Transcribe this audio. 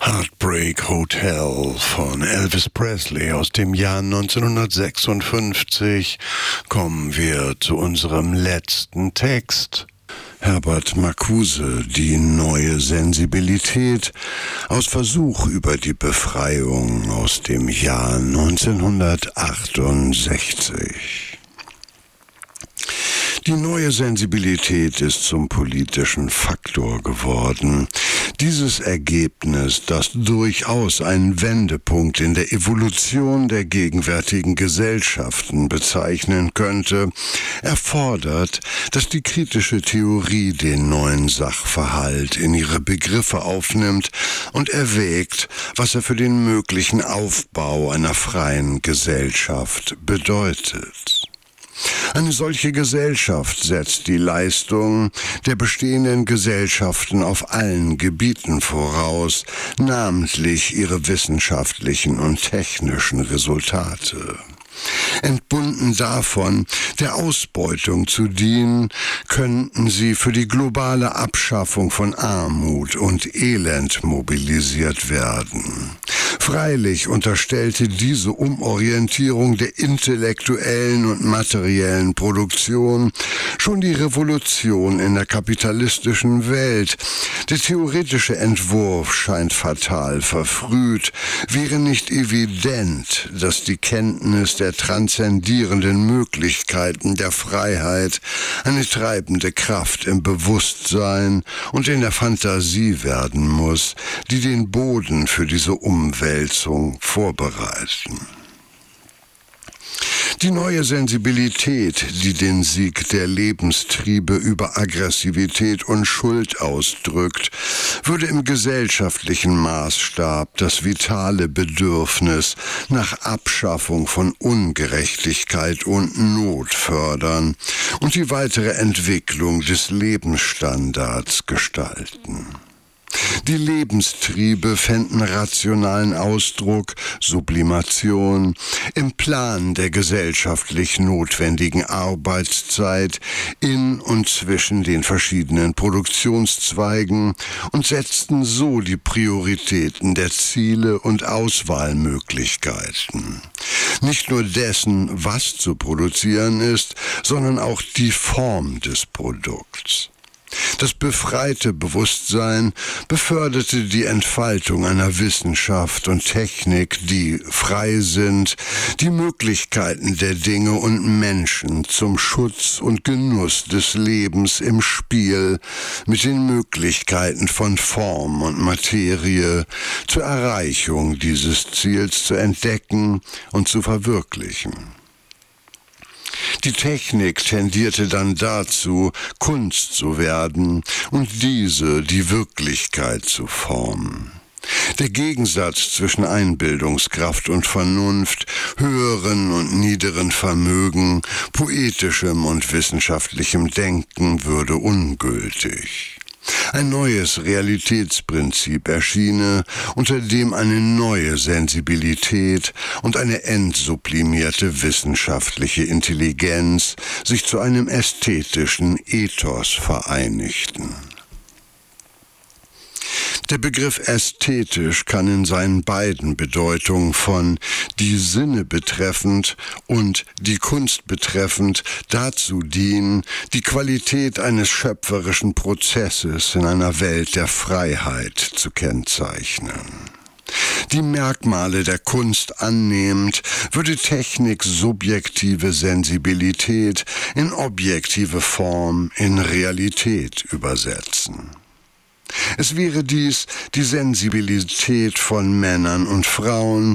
Heartbreak Hotel von Elvis Presley aus dem Jahr 1956 kommen wir zu unserem letzten Text. Herbert Marcuse, die neue Sensibilität, aus Versuch über die Befreiung aus dem Jahr 1968. Die neue Sensibilität ist zum politischen Faktor geworden. Dieses Ergebnis, das durchaus einen Wendepunkt in der Evolution der gegenwärtigen Gesellschaften bezeichnen könnte, erfordert, dass die kritische Theorie den neuen Sachverhalt in ihre Begriffe aufnimmt und erwägt, was er für den möglichen Aufbau einer freien Gesellschaft bedeutet. Eine solche Gesellschaft setzt die Leistung der bestehenden Gesellschaften auf allen Gebieten voraus, namentlich ihre wissenschaftlichen und technischen Resultate. Entbunden davon, der Ausbeutung zu dienen, könnten sie für die globale Abschaffung von Armut und Elend mobilisiert werden. Freilich unterstellte diese Umorientierung der intellektuellen und materiellen Produktion schon die Revolution in der kapitalistischen Welt. Der theoretische Entwurf scheint fatal verfrüht, wäre nicht evident, dass die Kenntnis der transzendierenden Möglichkeiten der Freiheit eine treibende Kraft im Bewusstsein und in der Fantasie werden muss, die den Boden für diese Umwälzung vorbereiten. Die neue Sensibilität, die den Sieg der Lebenstriebe über Aggressivität und Schuld ausdrückt, würde im gesellschaftlichen Maßstab das vitale Bedürfnis nach Abschaffung von Ungerechtigkeit und Not fördern und die weitere Entwicklung des Lebensstandards gestalten. Die Lebenstriebe fänden rationalen Ausdruck, Sublimation, im Plan der gesellschaftlich notwendigen Arbeitszeit in und zwischen den verschiedenen Produktionszweigen und setzten so die Prioritäten der Ziele und Auswahlmöglichkeiten. Nicht nur dessen, was zu produzieren ist, sondern auch die Form des Produkts. Das befreite Bewusstsein beförderte die Entfaltung einer Wissenschaft und Technik, die frei sind, die Möglichkeiten der Dinge und Menschen zum Schutz und Genuss des Lebens im Spiel mit den Möglichkeiten von Form und Materie zur Erreichung dieses Ziels zu entdecken und zu verwirklichen. Die Technik tendierte dann dazu, Kunst zu werden und diese die Wirklichkeit zu formen. Der Gegensatz zwischen Einbildungskraft und Vernunft, höheren und niederen Vermögen, poetischem und wissenschaftlichem Denken würde ungültig. Ein neues Realitätsprinzip erschiene, unter dem eine neue Sensibilität und eine entsublimierte wissenschaftliche Intelligenz sich zu einem ästhetischen Ethos vereinigten. Der Begriff ästhetisch kann in seinen beiden Bedeutungen von die Sinne betreffend und die Kunst betreffend dazu dienen, die Qualität eines schöpferischen Prozesses in einer Welt der Freiheit zu kennzeichnen. Die Merkmale der Kunst annehmend, würde Technik subjektive Sensibilität in objektive Form, in Realität übersetzen. Es wäre dies die Sensibilität von Männern und Frauen,